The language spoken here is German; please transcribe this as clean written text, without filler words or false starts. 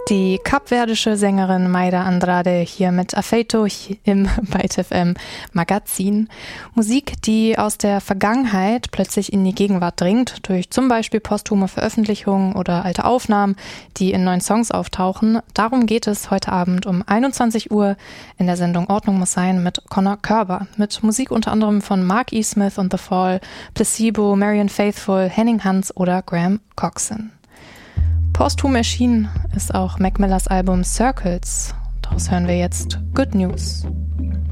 Die kapverdische Sängerin Mayra Andrade hier mit Afeito im Byte FM Magazin. Musik, die aus der Vergangenheit plötzlich in die Gegenwart dringt, durch zum Beispiel posthume Veröffentlichungen oder alte Aufnahmen, die in neuen Songs auftauchen. Darum geht es heute Abend um 21 Uhr in der Sendung Ordnung muss sein mit Connor Körber. Mit Musik unter anderem von Mark E. Smith und The Fall, Placebo, Marianne Faithfull, Henning Hans oder Graham Coxon. Posthum erschienen ist auch Mac Millers Album Circles. Daraus hören wir jetzt Good News.